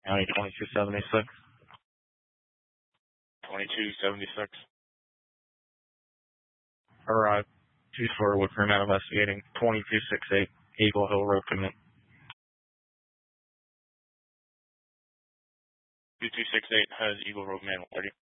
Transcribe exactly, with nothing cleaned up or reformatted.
County twenty-two seventy-six. twenty-two seventy-six. Arrive. two four with crew now investigating twenty-two sixty-eight Eagle Hill Road commit. two two six eight has Eagle Road man ready.